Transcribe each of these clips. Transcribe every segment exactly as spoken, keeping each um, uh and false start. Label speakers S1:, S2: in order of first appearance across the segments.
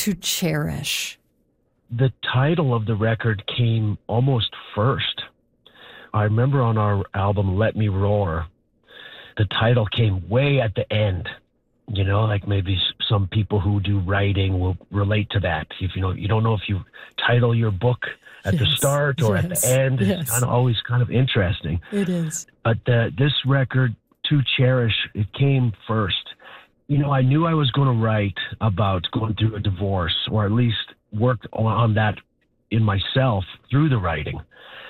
S1: to cherish?
S2: The title of the record came almost first. I remember on our album, Let Me Roar, the title came way at the end. You know, like maybe some people who do writing will relate to that. If you know, you don't know if you title your book at yes, the start or yes, at the end. Yes. It's kind of always kind of interesting.
S1: It is.
S2: But uh, this record, To Cherish, it came first. You know, I knew I was going to write about going through a divorce, or at least work on that in myself through the writing.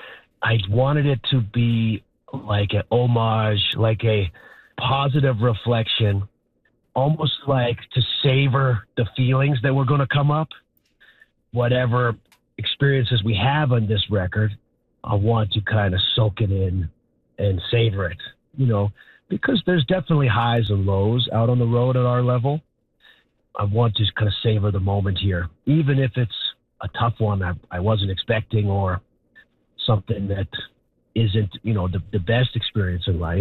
S2: I wanted it to be like an homage, like a positive reflection, almost like to savor the feelings that were going to come up. Whatever experiences we have on this record, I want to kind of soak it in and savor it, you know, because there's definitely highs and lows out on the road at our level. I want to kind of savor the moment here, even if it's a tough one I, I wasn't expecting, or something that isn't, you know, the, the best experience in life.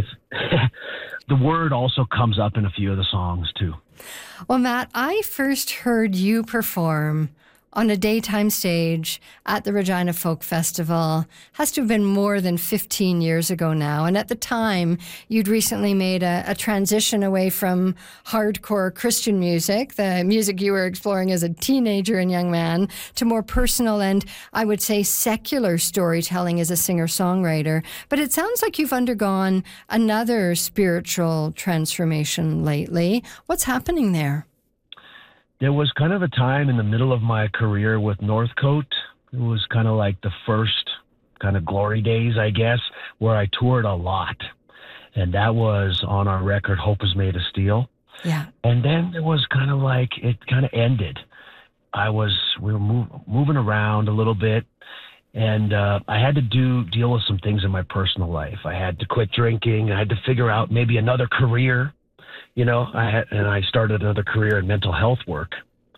S2: The word also comes up in a few of the songs too.
S1: Well, Matt, I first heard you perform on a daytime stage at the Regina Folk Festival. Has to have been more than fifteen years ago now. And at the time, you'd recently made a, a transition away from hardcore Christian music, the music you were exploring as a teenager and young man, to more personal and, I would say, secular storytelling as a singer-songwriter. But it sounds like you've undergone another spiritual transformation lately. What's happening there?
S2: There was kind of a time in the middle of my career with Northcote. It was kind of like the first kind of glory days, I guess, where I toured a lot. And that was on our record, Hope Is Made of Steel.
S1: Yeah.
S2: And then it was kind of like, it kind of ended. I was, we were move, moving around a little bit. And uh, I had to do deal with some things in my personal life. I had to quit drinking. I had to figure out maybe another career. You know, I had, and I started another career in mental health work.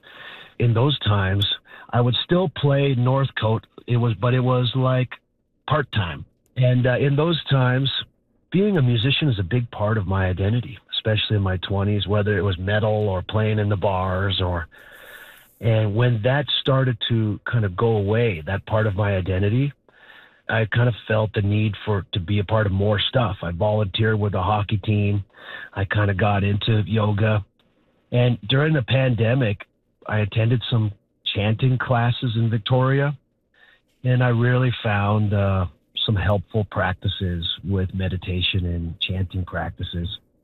S2: In those times, I would still play Northcote. It was, but it was like part-time. And uh, in those times, being a musician is a big part of my identity, especially in my twenties, whether it was metal or playing in the bars or, and when that started to kind of go away, that part of my identity, I kind of felt the need for to be a part of more stuff. I volunteered with a hockey team. I kind of got into yoga. And during the pandemic, I attended some chanting classes in Victoria. And I really found uh, some helpful practices with meditation and chanting practices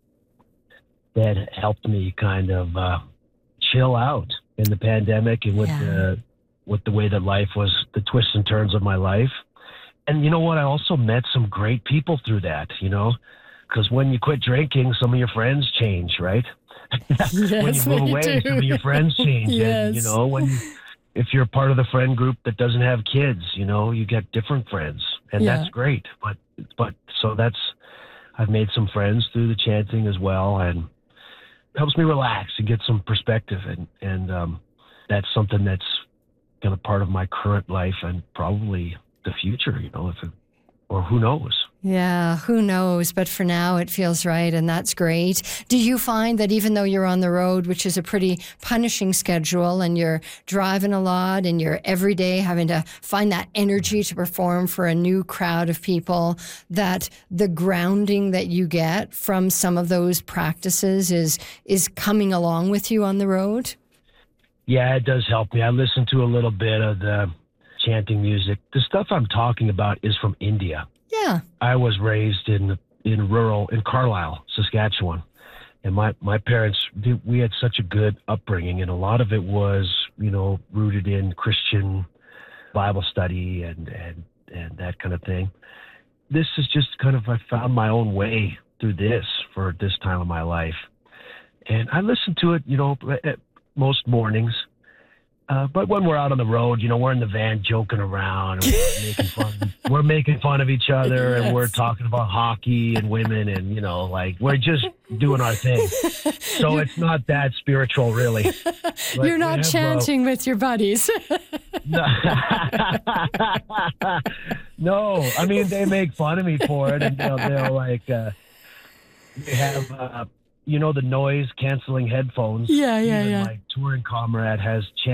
S2: that helped me kind of uh, chill out in the pandemic and with, yeah. the, with the way that life was, the twists and turns of my life. And you know what? I also met some great people through that, you know, because when you quit drinking, some of your friends change, right?
S1: Yes,
S2: when you move away,
S1: do.
S2: some of your friends change.
S1: Yes.
S2: And, you know, when you, if you're part of the friend group that doesn't have kids, you know, you get different friends, and yeah. that's great. But, but so that's, I've made some friends through the chanting as well, and it helps me relax and get some perspective. And, and um, that's something that's kind of part of my current life and probably the future, you know, if it, or who knows?
S1: Yeah, who knows? But for now, it feels right, and that's great. Do you find that even though you're on the road, which is a pretty punishing schedule, and you're driving a lot, and you're every day having to find that energy to perform for a new crowd of people, that the grounding that you get from some of those practices is is coming along with you on the road?
S2: Yeah, it does help me. I listen to a little bit of the chanting music. The stuff I'm talking about is from India.
S1: Yeah.
S2: I was raised in in rural, in Carlisle, Saskatchewan. And my, my parents, we had such a good upbringing, and a lot of it was, you know, rooted in Christian Bible study and, and, and that kind of thing. This is just kind of, I found my own way through this for this time of my life. And I listen to it, you know, most mornings. Uh, but when we're out on the road, you know, we're in the van joking around, and we're making fun. We're making fun of each other, yes. and we're talking about hockey and women, and you know, like we're just doing our thing. So You're, it's not that spiritual, really. Like,
S1: You're not chanting uh, with your buddies.
S2: no. no, I mean they make fun of me for it, and they'll, they'll like uh, they have. Uh, you know, the noise canceling headphones.
S1: Yeah, yeah,
S2: Even
S1: yeah.
S2: my touring comrade has